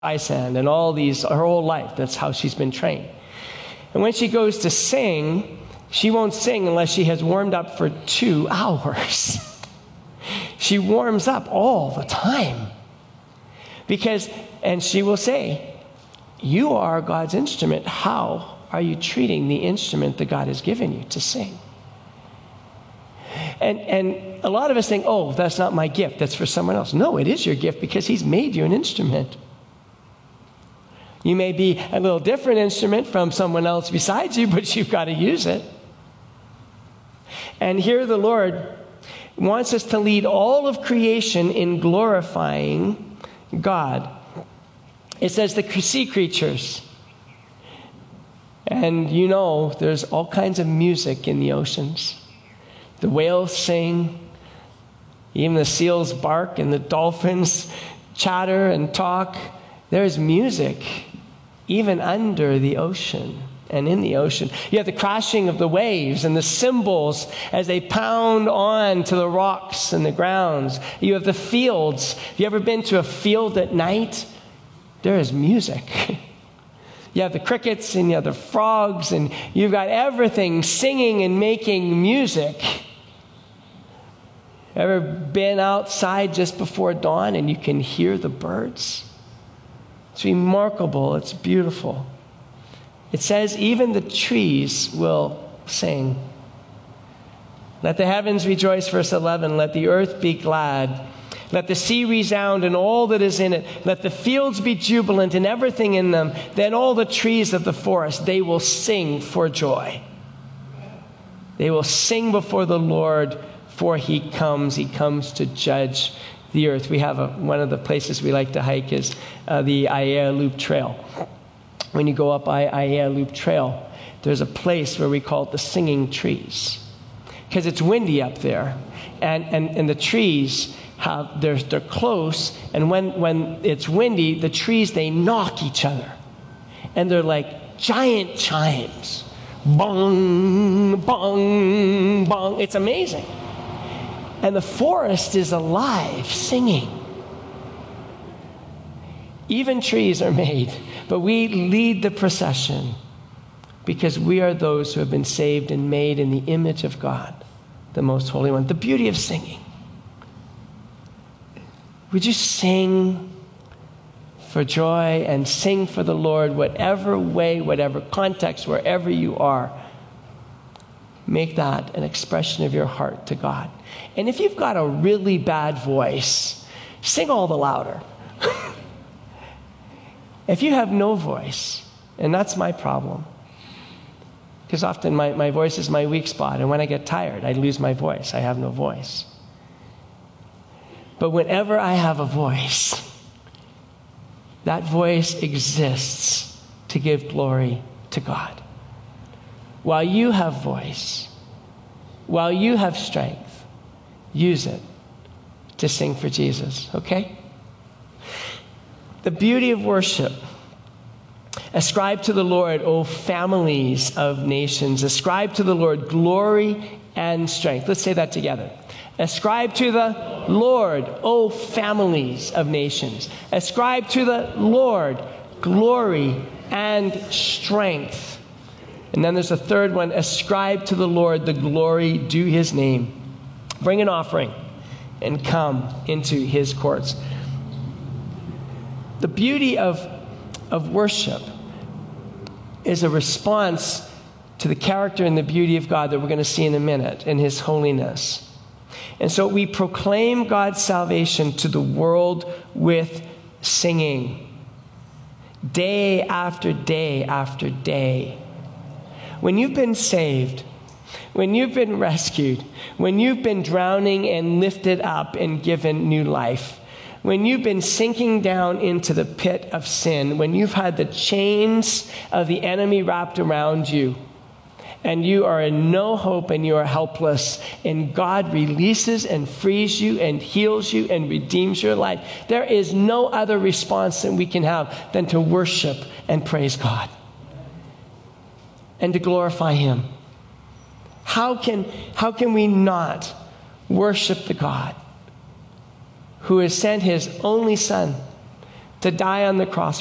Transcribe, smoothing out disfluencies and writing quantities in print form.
Streisand and all these, her whole life. That's how she's been trained. And when she goes to sing, she won't sing unless she has warmed up for 2 hours. She warms up all the time. And she will say, you are God's instrument. How are you treating the instrument that God has given you to sing? And a lot of us think, oh, that's not my gift. That's for someone else. No, it is your gift because he's made you an instrument. You may be a little different instrument from someone else besides you, but you've got to use it. And here the Lord wants us to lead all of creation in glorifying God. It says the sea creatures. And you know, there's all kinds of music in the oceans. The whales sing, even the seals bark, and the dolphins chatter and talk. There's music even under the ocean and in the ocean. You have the crashing of the waves and the cymbals as they pound on to the rocks and the grounds. You have the fields. Have you ever been to a field at night? There is music. You have the crickets and you have the frogs, and you've got everything singing and making music. Ever been outside just before dawn and you can hear the birds? It's remarkable. It's beautiful. It says even the trees will sing. Let the heavens rejoice, verse 11. Let the earth be glad. Let the sea resound and all that is in it. Let the fields be jubilant and everything in them. Then all the trees of the forest, they will sing for joy. They will sing before the Lord, for he comes to judge the earth. We have one of the places we like to hike is the Aiea Loop Trail. When you go up Aiea Loop Trail, there's a place where we call it the singing trees, because it's windy up there, and the trees they're close, and when it's windy, the trees, they knock each other, and they're like giant chimes, bong, bong, bong. It's amazing. And the forest is alive, singing. Even trees are made, but we lead the procession because we are those who have been saved and made in the image of God, the Most Holy One. The beauty of singing. Would you sing for joy and sing for the Lord, whatever way, whatever context, wherever you are? Make that an expression of your heart to God. And if you've got a really bad voice, sing all the louder. If you have no voice, and that's my problem, because often my voice is my weak spot, and when I get tired, I lose my voice. I have no voice. But whenever I have a voice, that voice exists to give glory to God. While you have voice, while you have strength, use it to sing for Jesus, okay? The beauty of worship. Ascribe to the Lord, O families of nations. Ascribe to the Lord glory and strength. Let's say that together. Ascribe to the Lord, O families of nations. Ascribe to the Lord glory and strength. And then there's a third one. Ascribe to the Lord the glory due his name. Bring an offering and come into his courts. The beauty of worship is a response to the character and the beauty of God that we're going to see in a minute, in his holiness. And so we proclaim God's salvation to the world with singing, day after day after day. When you've been saved, when you've been rescued, when you've been drowning and lifted up and given new life, when you've been sinking down into the pit of sin, when you've had the chains of the enemy wrapped around you, and you are in no hope and you are helpless, and God releases and frees you and heals you and redeems your life, there is no other response that we can have than to worship and praise God and to glorify him. How can we not worship the God who has sent his only Son to die on the cross